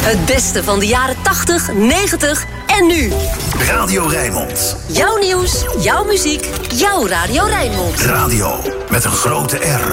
Het beste van de jaren 80, 90 en nu. Radio Rijnmond. Jouw nieuws, jouw muziek, jouw Radio Rijnmond. Radio met een grote R.